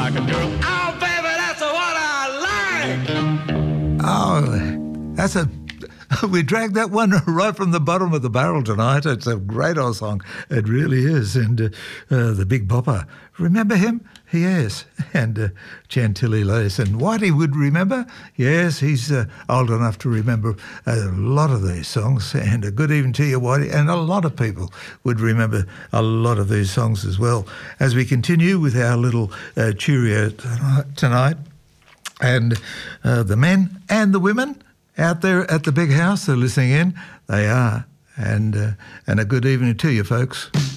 like a girl. Oh, baby, that's what I like. Oh, that's a... We dragged that one right from the bottom of the barrel tonight. It's a great old song. It really is. And the Big Bopper. Remember him? Yes. And Chantilly Lace. And Whitey would remember. Yes, he's old enough to remember a lot of these songs. And a good evening to you, Whitey. And a lot of people would remember a lot of these songs as well. As we continue with our little cheerio tonight. And the men and the women out there at the big house, they're listening in. They are. And a good evening to you, folks.